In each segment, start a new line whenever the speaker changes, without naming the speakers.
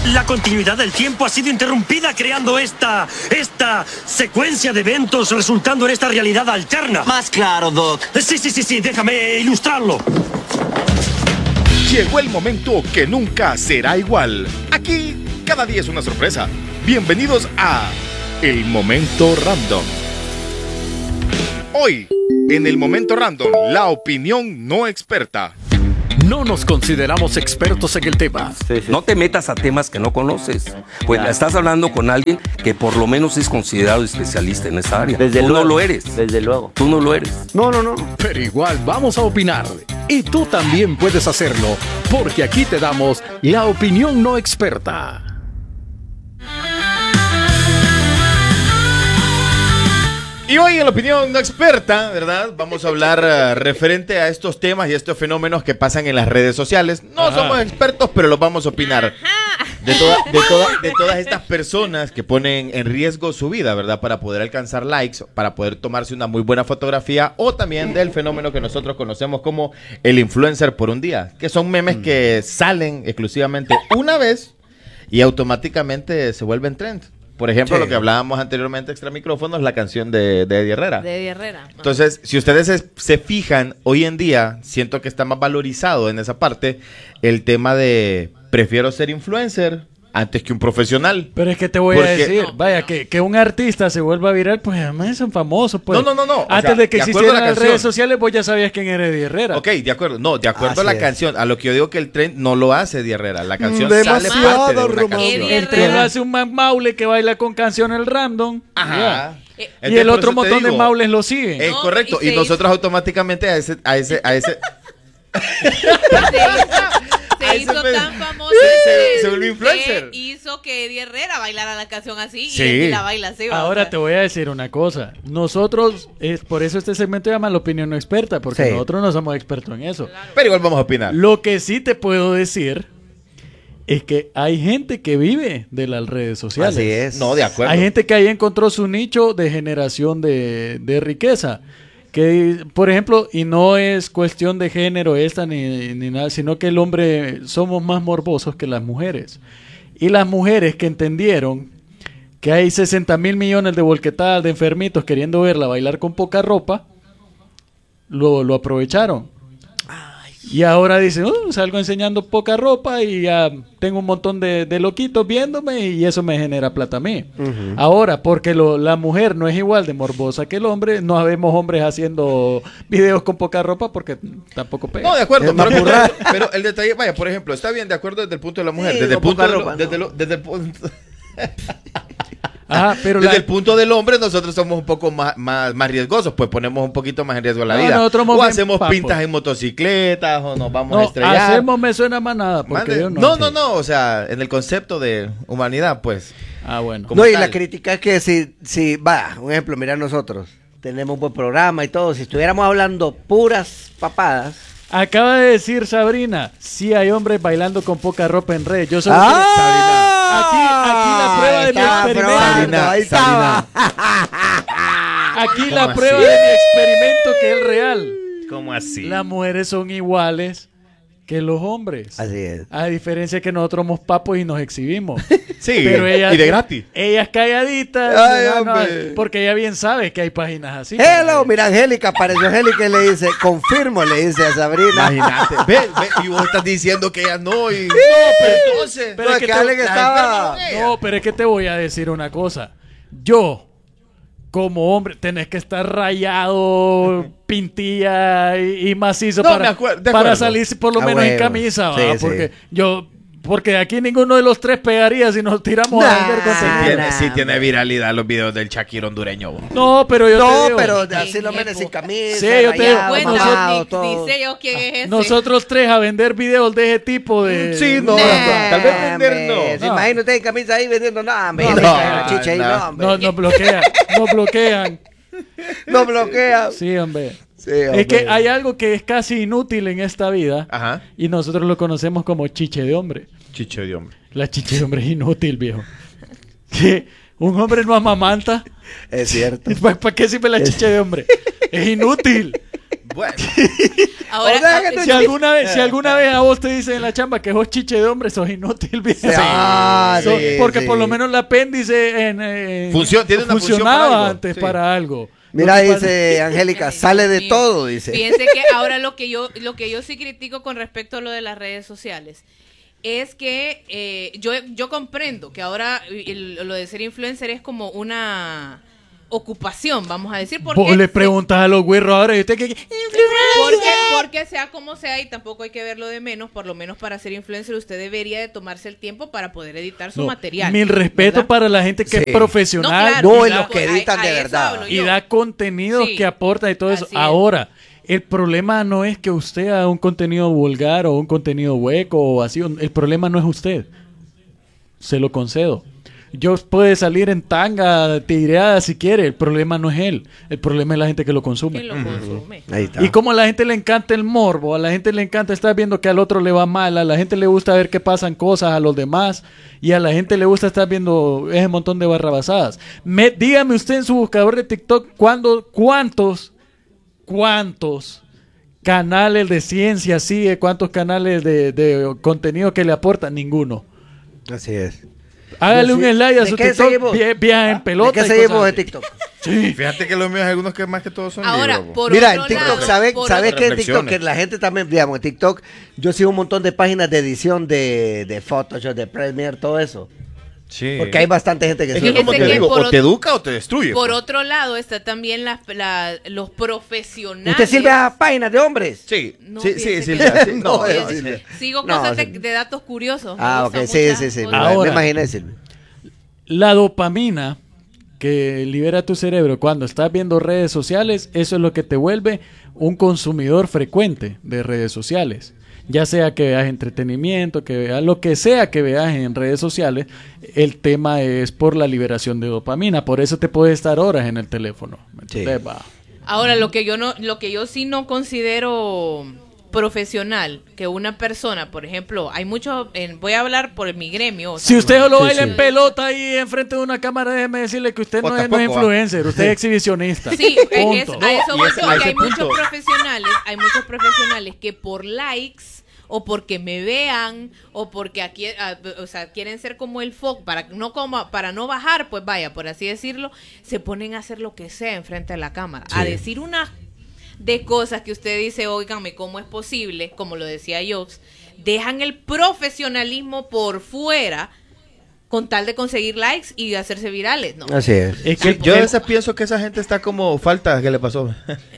La continuidad del tiempo ha sido interrumpida creando esta secuencia de eventos resultando en esta realidad alterna.
Más claro, Doc.
Sí, déjame ilustrarlo.
Llegó el momento que nunca será igual. Aquí, cada día es una sorpresa. Bienvenidos a El Momento Random. Hoy, en El Momento Random, la opinión no experta.
No nos consideramos expertos en el tema.
Sí. No te metas a temas que no conoces. Pues estás hablando con alguien que por lo menos es considerado especialista en esa área.
Desde
Tú
luego.
no lo eres.
Desde luego.
Tú no lo eres.
No.
Pero igual vamos a opinar. Y tú también puedes hacerlo, porque aquí te damos la opinión no experta.
Y hoy en la opinión no experta, ¿verdad? Vamos a hablar referente a estos temas y estos fenómenos que pasan en las redes sociales. No somos expertos, pero los vamos a opinar. De todas estas personas que ponen en riesgo su vida, ¿verdad? Para poder alcanzar likes, para poder tomarse una muy buena fotografía, o también del fenómeno que nosotros conocemos como el influencer por un día, que son memes que salen exclusivamente una vez y automáticamente se vuelven trend. Por ejemplo, lo que hablábamos anteriormente extra micrófonos, la canción de Eddie Herrera.
De Eddie Herrera.
Entonces, si ustedes se fijan, hoy en día siento que está más valorizado en esa parte el tema de prefiero ser influencer antes que un profesional.
Pero es que te voy a decir, vaya, que un artista se vuelva viral, pues además son famosos, pues.
No.
Antes de que existieran las redes sociales, vos ya sabías quién era Eddie Herrera.
Ok, de acuerdo. No, de acuerdo a la canción. A lo que yo digo que el tren no lo hace Eddie Herrera. La canción sale parte de una canción.
El tren lo hace un man maule que baila con canciones random.
Ajá.
Y el otro montón de maules lo siguen.
Es correcto. Y nosotros automáticamente a ese
Se hizo tan famoso
se volvió influencer.
que hizo que Eddie Herrera bailara la canción así
Sí.
y la baila así.
Ahora te voy a decir una cosa. Nosotros, por eso este segmento se llama La Opinión No Experta, porque nosotros no somos expertos en eso.
Claro.
Pero igual vamos a opinar.
Lo que sí te puedo decir es que hay gente que vive de las redes sociales.
Así es.
No, de acuerdo.
Hay gente que ahí encontró su nicho de generación de riqueza. Que, por ejemplo, y no es cuestión de género ni nada, sino que el hombre somos más morbosos que las mujeres. Y las mujeres que entendieron que hay 60,000 millones de volquetadas de enfermitos queriendo verla bailar con poca ropa, lo aprovecharon. Y ahora dicen, salgo enseñando poca ropa y ya tengo un montón de loquitos viéndome y eso me genera plata a mí. Ahora, porque la mujer no es igual de morbosa que el hombre, no vemos hombres haciendo videos con poca ropa porque tampoco pega.
No, de acuerdo. Pero el detalle, vaya, por ejemplo, está bien de acuerdo desde el punto de la mujer.
Sí,
desde el punto
Pero
desde el punto del hombre, nosotros somos un poco más riesgosos, pues ponemos un poquito más en riesgo la vida. O hacemos pintas en motocicletas, o nos vamos a estrellar.
Hacemos me suena más nada. Porque yo
no, o sea, en el concepto de humanidad, pues.
Bueno.
No, y la crítica es que si va, un ejemplo, mira nosotros, tenemos un buen programa y todo, si estuviéramos hablando puras papadas.
Acaba de decir Sabrina, sí hay hombres bailando con poca ropa en red. Yo soy aquí la prueba de mi experimento. Aquí la prueba de mi experimento que es real.
¿Cómo así?
Las mujeres son iguales que los hombres.
Así es.
A diferencia que nosotros somos papos y nos exhibimos.
Sí,
pero ellas,
y de gratis.
Ellas calladitas. Porque ella bien sabe que hay páginas así.
Hello, mira, Angélica, apareció Angélica y le dice, confirmo, le dice a Sabrina.
Imagínate. Ve, y vos estás diciendo que ella no. Y... No, pero entonces.
Pero es que te voy a decir una cosa. Yo, como hombre, tenés que estar rayado, pintilla y macizo para salir por lo menos en camisa.
Sí,
porque porque aquí ninguno de los tres pegaría si nos tiramos a vender contenido.
Sí tiene viralidad los videos del Shakira hondureño.
No, pero yo te digo.
Pero así lo menes sin camisa.
Sí, yo te digo.
Dice yo quién es ese.
Nosotros tres a vender videos de ese tipo de...
Sí, no. Tal vez vender no.
Imagínate en camisa ahí vendiendo nada.
Nos bloquean.
Nos bloquean.
Sí, hombre.
Sí, hombre.
Es que hay algo que es casi inútil en esta vida.
Ajá.
Y nosotros lo conocemos como chiche de hombre.
Chiche de hombre.
La chiche de hombre es inútil, viejo. Que un hombre no amamanta.
Es cierto.
¿Para qué sirve la chiche de hombre? Es inútil.
Bueno.
Ahora,
Si alguna vez a vos te dicen en la chamba que sos chiche de hombre, sos inútil. Bien. Porque por lo menos el apéndice
Tiene una función para
funcionaba
algo.
antes para algo.
Mira,
Lo que
dice Angélica, sale de todo, dice.
Fíjense que ahora lo que yo sí critico con respecto a lo de las redes sociales es que yo comprendo que ahora lo de ser influencer es como una ocupación, vamos a decir.
Vos le preguntas a los güirros ahora y usted que
porque sea como sea, y tampoco hay que verlo de menos, por lo menos para ser influencer usted debería de tomarse el tiempo para poder editar su material.
Mil respeto,
¿verdad?
para la gente que es profesional.
claro,
No,
y
en los que editan de
eso
verdad.
hablo
Y
yo.
da contenidos
Sí,
que aporta y todo eso.
así es.
Ahora, el problema no es que usted haga un contenido vulgar o un contenido hueco o así. El problema no es usted. Se lo concedo. Yo puede salir en tanga, tigreada si quiere. El problema no es él. El problema es la gente que lo consume.
¿Quién lo consume?
Ahí está.
Y como a la gente le encanta el morbo, a la gente le encanta estar viendo que al otro le va mal, a la gente le gusta ver que pasan cosas a los demás, y a la gente le gusta estar viendo ese montón de barrabasadas. Dígame usted en su buscador de TikTok cuántos canales de ciencia sigue, cuántos canales de contenido que le aportan. Ninguno.
Así es.
Hágale un slide a
¿De
su
qué
TikTok,
seguimos?
viaja en pelota.
¿De qué
y
seguimos
cosas
de
así.
TikTok?
Sí.
Fíjate que los míos algunos que más que todos son
Ahora,
libros.
por
Mira,
otro
en TikTok,
lado,
¿sabes
por
qué
otro-
en TikTok? Que la gente también, digamos, en TikTok, yo sigo un montón de páginas de edición de Photoshop, de Premiere, todo eso.
Sí.
Porque hay bastante gente que
Es
sube.
que como
Fíjese
te
que
digo,
por
o te educa o te destruye.
Por
pues.
otro lado está también los profesionales.
¿Usted sirve a páginas de hombres?
Sí,
No,
sí,
fíjese
sí,
que-
Silvia, sí.
No,
Fíjese,
Silvia.
sigo
No,
cosas
Silvia.
de datos curiosos. me
Ah,
gustan
ok, sí,
muchas
sí, sí.
cosas.
Ahora-
Me imaginé, Silvia.
La dopamina que libera tu cerebro cuando estás viendo redes sociales, eso es lo que te vuelve un consumidor frecuente de redes sociales. Ya sea que veas entretenimiento, que veas lo que sea que veas en redes sociales, el tema es por la liberación de dopamina. Por eso te puedes estar horas en el teléfono. ¿Me
Sí.
entiendes? Va.
Ahora, lo que yo sí no considero profesional, que una persona, por ejemplo, hay mucho, voy a hablar por mi gremio. o sea,
Si usted solo
Sí,
baila
sí.
en pelota ahí enfrente de una cámara, déjeme decirle que usted
O
no es
tampoco,
influencer, usted es exhibicionista.
Sí,
Punto.
a eso
y
voy
ese-
yo,
a
que
ese
hay muchos
punto.
profesionales que por likes o porque me vean o porque aquí, o sea, quieren ser como el foco para no bajar, pues vaya, por así decirlo, se ponen a hacer lo que sea enfrente de la cámara, a decir unas de cosas que usted dice, óigame, ¿cómo es posible? Como lo decía Jobs, dejan el profesionalismo por fuera con tal de conseguir likes y de hacerse virales, ¿no?
Así es.
Es que
Yo a
el-
veces pienso que esa gente está como falta. ¿Qué le pasó?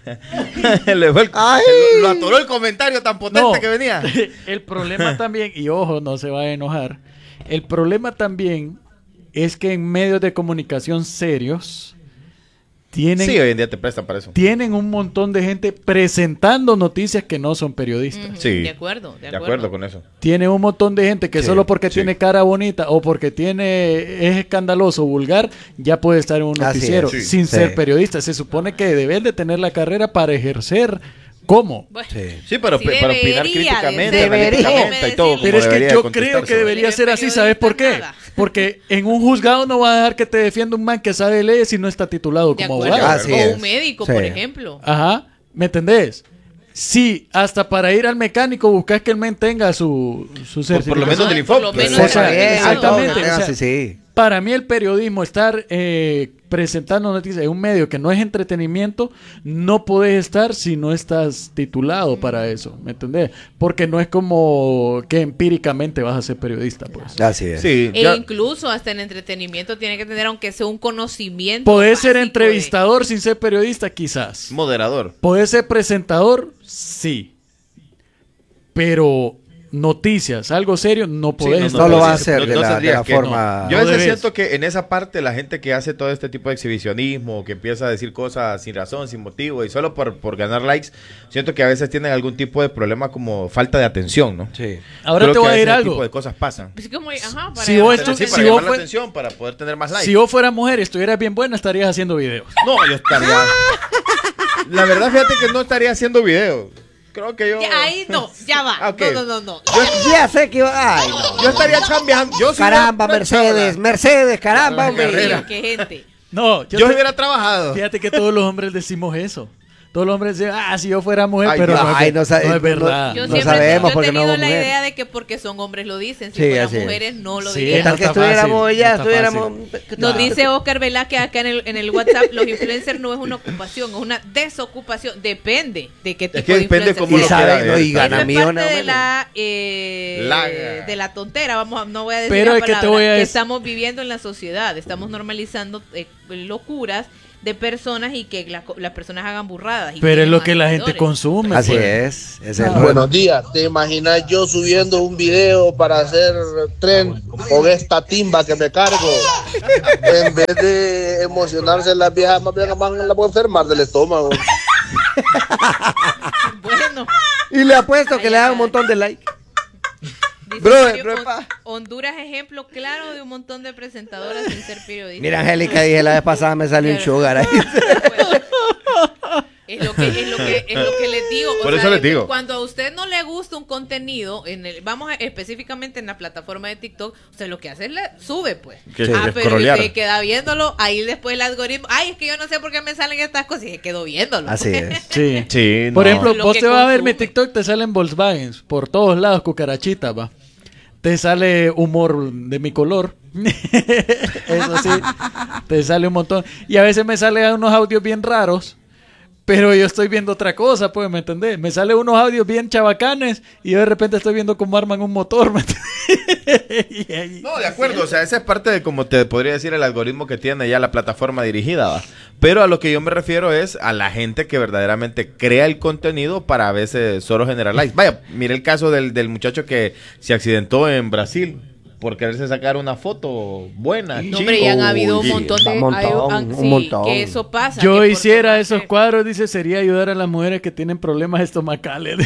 Le fue
Ay.
lo atoró el comentario tan potente
No.
que venía.
El problema también, y ojo, no se va a enojar, el problema también es que en medios de comunicación serios tienen,
Sí, hoy en día te prestan para eso.
tienen un montón de gente presentando noticias que no son periodistas.
Ujú,
Sí.
De acuerdo.
De acuerdo con eso.
Tienen un montón de gente que
Sí,
solo porque
sí.
tiene cara bonita o porque es escandaloso, vulgar, ya puede estar en un
Así
noticiero
es, sí.
sin
Sí.
ser periodista. Se supone que deben de tener la carrera para ejercer como.
Bueno,
Sí, para,
Sí,
para opinar
debería de
críticamente,
ser.
analíticamente y todo.
Déjeme
Pero es
como
que
debería
yo
contestarse,
creo que
¿verdad?
debería
Pero
ser así, ¿sabes por qué?
nada.
Porque en un juzgado no vas a dejar que te defienda un man que sabe leyes y no está titulado
de
como
acuerdo.
abogado.
Así
O
es.
un médico,
Sí.
por ejemplo.
Ajá, ¿me entendés? Sí, hasta para ir al mecánico buscas que el men tenga su certificado.
por lo menos del
Por lo
Infop,
menos
pues.
O sea,
del Infop.
exactamente,
Todo,
o sea,
sí, sí.
Para mí el periodismo, estar presentando noticias en un medio que no es entretenimiento, no puedes estar si no estás titulado para eso, ¿me entendés? Porque no es como que empíricamente vas a ser periodista, pues.
Así es.
Sí,
E
ya-
incluso hasta en entretenimiento tiene que tener, aunque sea un conocimiento.
Podés ser
básico
entrevistador sin ser periodista, quizás.
moderador.
Podés ser presentador, sí. Pero noticias, algo serio, no podés.
no lo
pues,
va a hacer de la
tendrías que,
forma-
Yo a
No
veces
debes.
siento que en esa parte la gente que hace todo este tipo de exhibicionismo, que empieza a decir cosas sin razón, sin motivo y solo por ganar likes, siento que a veces tienen algún tipo de problema como falta de atención, ¿no?
Sí.
Ahora
Creo
te voy
que
a decir
ese
algo.
tipo de cosas pasan.
Pues como, ajá, para
Si vos
llamar la
Sí,
si
para
vos
llamar la
fue-
atención, para poder tener más likes.
Si vos fueras mujer y estuvieras bien buena, estarías haciendo videos.
No, yo estaría... La verdad, fíjate que no estaría haciendo videos. Creo que yo...
Ya, ahí no, ya va.
Ah, ok.
No.
Ya sé que iba. Ay, no.
Yo estaría chambeando. Yo si
Caramba,
hubiera-
Mercedes, caramba,
La
hombre.
carrera.
Qué gente.
No,
Yo hubiera trabajado.
fíjate que todos los hombres decimos eso. todos los hombres dicen, si yo fuera mujer,
Ay,
pero
no,
no es verdad.
Yo
No
siempre
sabemos
yo he
porque no
tenido
somos
la
mujeres.
idea de que porque son hombres lo dicen, si
Sí,
fueran
así es.
mujeres no lo
Sí,
dirían.
no
Tal que
está
estuviéramos
fácil,
ya,
no está
estuviéramos...
Nos dice Oscar Velázquez acá en el WhatsApp, los influencers no es una ocupación, es una desocupación. Depende de qué tipo
Es que
de
depende
influencer
cómo
Y
lo
saben,
quiera
¿no?
ver.
Y gana
Eso es
millones.
parte
hombre.
de la tontera, no voy a decir
Pero
la
es que te
palabra,
voy a
que
decir-
estamos viviendo en la sociedad, estamos normalizando locuras de personas y que las personas hagan burradas. y
Pero es
tienen
lo
más
que la gente
seguidores.
consume.
Así
pues.
es. Es el
Buenos días, ¿te imaginas yo subiendo un video para hacer tren con esta timba que me cargo? En vez de emocionarse las viejas, más bien la puedo enfermar del estómago.
Bueno,
Y le apuesto que le dan un montón de like.
dice
Brother,
Mario,
brother.
Honduras ejemplo claro de un montón de presentadoras sin ser periodistas.
Mira, Angélica, dije la vez pasada me salió un
Claro.
sugar ahí.
Es lo que les digo. O
Por
sea,
eso les digo.
Cuando a usted no le gusta un contenido, específicamente en la plataforma de TikTok, usted lo que hace es sube, pues.
Que
Sí.
Pero
scrollear.
usted queda viéndolo, ahí después el algoritmo, es que yo no sé por qué me salen estas cosas, y se quedó viéndolo.
Así
pues.
es.
Sí.
Sí,
Por
no.
ejemplo,
Lo
vos
que
te vas a ver mi
consume.
TikTok, te salen Volkswagen por todos lados, cucarachitas, va. Te sale humor de mi color. Eso sí, te sale un montón. Y a veces me salen unos audios bien raros, pero yo estoy viendo otra cosa, pues, ¿me entendés? Me salen unos audios bien chabacanes y yo de repente estoy viendo cómo arman un motor, ¿me entendés? Y ahí-
No, de acuerdo, o sea, esa es parte de como te podría decir el algoritmo que tiene ya la plataforma dirigida, ¿va? Pero a lo que yo me refiero es a la gente que verdaderamente crea el contenido para a veces solo generar likes. Vaya, mire el caso del muchacho que se accidentó en Brasil por quererse sacar una foto buena,
No, hombre, ya han habido un
y-
montón de...
Un montón,
sí,
un montón.
que eso pasa.
Yo
que por
hiciera
tomarse-
esos cuadros, dice, sería ayudar a las mujeres que tienen problemas estomacales.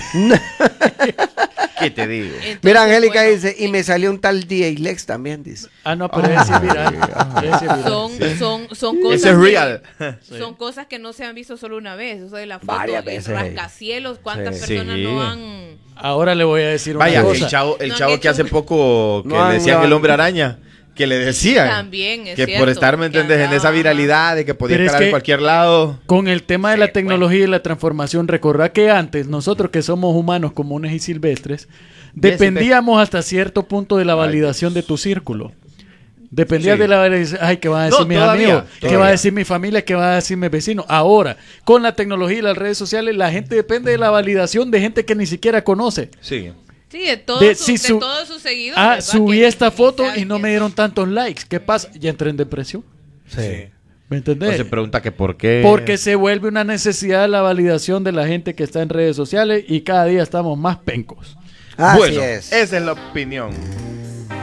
¿Qué te digo?
Entonces,
Mira, Angélica
bueno,
dice, y me salió un tal DJ Lex también, dice.
No, pero ese es viral. Ese es viral.
son cosas
Ese es real.
son cosas que no se han visto solo una vez. Eso de la foto,
Varias
el
veces.
rascacielos, cuántas
Sí.
personas
Sí.
no han...
Ahora le voy a decir una
Vaya,
cosa.
el chavo
No han
que
hecho-
hace poco que
No
le
han-
decían
no
el
han-
hombre araña, que le decían
También, es
que
cierto,
por estar, ¿me
que
entendés? En
andaba,
esa viralidad de que podía
Pero es
estar en
que-
cualquier lado.
Con el tema de la tecnología y la transformación, recordad que antes, nosotros que somos humanos comunes y silvestres, dependíamos hasta cierto punto de la validación de tu círculo. Dependía
Sí.
de la validación. Ay, ¿qué van a decir
No,
mis
todavía,
amigos? ¿Qué
todavía.
va a decir mi familia? ¿Qué va a decir mis vecinos? Ahora, con la tecnología y las redes sociales, la gente depende de la validación de gente que ni siquiera conoce.
Sí.
Sí, de,
Si
todos sus seguidores.
Ah,
¿verdad?
subí
Que-
esta foto
saben
y no
que-
me dieron tantos likes. ¿Qué pasa? Ya entré en depresión.
Sí.
¿Me entendés?
Se pregunta que por qué.
Porque se vuelve una necesidad de la validación de la gente que está en redes sociales y cada día estamos más pencos.
Así
bueno,
es.
esa es la opinión.